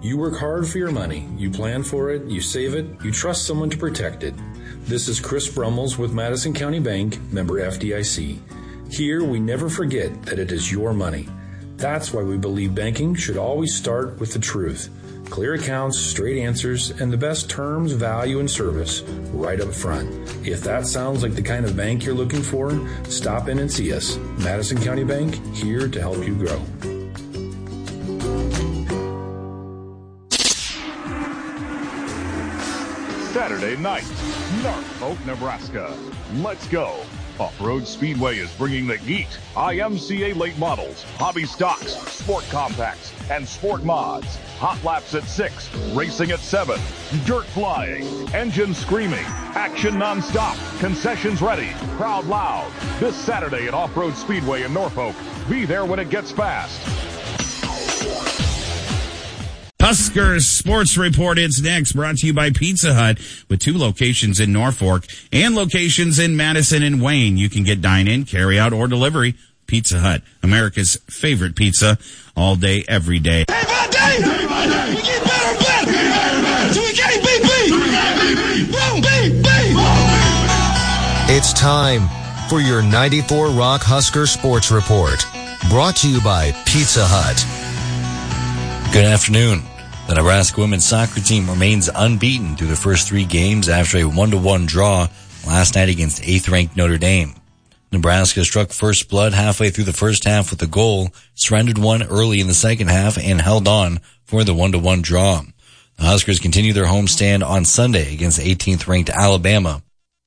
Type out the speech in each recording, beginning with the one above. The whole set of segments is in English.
You work hard for your money. You plan for it, you save it, you trust someone to protect it. This is Chris Brummels with Madison County Bank, member FDIC. Here, we never forget that it is your money. That's why we believe banking should always start with the truth. Clear accounts, straight answers, and the best terms, value, and service right up front. If that sounds like the kind of bank you're looking for, stop in and see us. Madison County Bank, here to help you grow. Saturday night, Norfolk, Nebraska. Let's go. Off-Road Speedway is bringing the heat. IMCA late models, hobby stocks, sport compacts, and sport mods. Hot laps at 6, racing at 7, dirt flying, engine screaming, action non-stop, concessions ready, crowd loud. This Saturday at Off-Road Speedway in Norfolk. Be there when it gets fast. Huskers Sports Report is next, brought to you by Pizza Hut, with 2 locations in Norfolk and locations in Madison and Wayne. You can get dine-in, carry-out, or delivery. Pizza Hut, America's favorite pizza, all day, every day. Day by day, we get better and better. Till we can't beat Boom, beat. It's time for your 94 Rock Husker Sports Report, brought to you by Pizza Hut. Good afternoon. The Nebraska women's soccer team remains unbeaten through the first 3 games after a 1-1 draw last night against 8th-ranked Notre Dame. Nebraska struck first blood halfway through the first half with a goal, surrendered one early in the second half, and held on for the 1-1 draw. The Huskers continue their homestand on Sunday against 18th-ranked Alabama.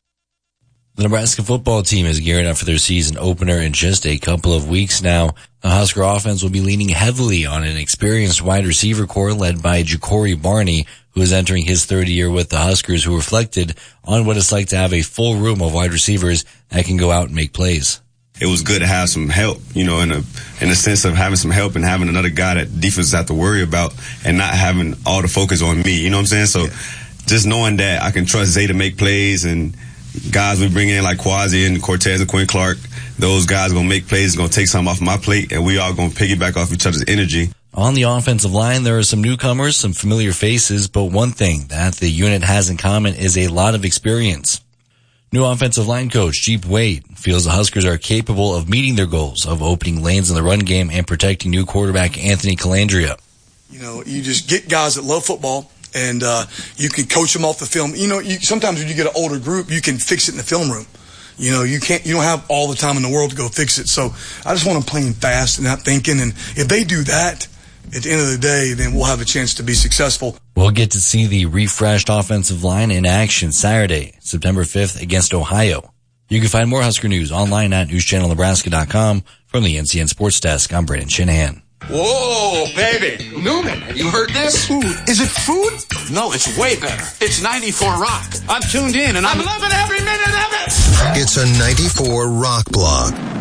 The Nebraska football team is gearing up for their season opener in just a couple of weeks now. The Husker offense will be leaning heavily on an experienced wide receiver core led by Ja'Cory Barney, who is entering his 3rd year with the Huskers, who reflected on what it's like to have a full room of wide receivers that can go out and make plays. It was good to have some help, in a sense of having some help and having another guy that defense have to worry about and not having all the focus on me, you know what I'm saying? So just knowing that I can trust Zay to make plays, and guys we bring in like Quasi and Cortez and Quinn Clark, those guys are going to make plays, going to take something off my plate, and we all going to piggyback off each other's energy. On the offensive line, there are some newcomers, some familiar faces, but one thing that the unit has in common is a lot of experience. New offensive line coach Jeep Wade feels the Huskers are capable of meeting their goals of opening lanes in the run game and protecting new quarterback Anthony Calandria. You just get guys that love football, and you can coach them off the film. Sometimes when you get an older group, you can fix it in the film room. You don't have all the time in the world to go fix it. So I just want them playing fast and not thinking. And if they do that, at the end of the day, then we'll have a chance to be successful. We'll get to see the refreshed offensive line in action Saturday, September 5th against Ohio. You can find more Husker news online at newschannelnebraska.com. From the NCN Sports Desk, I'm Brandon Shanahan. Whoa, baby. Newman, have you heard this? Ooh, is it food? No, it's way better. It's 94 Rock. I'm tuned in and I'm loving every minute of it. It's a 94 Rock blog.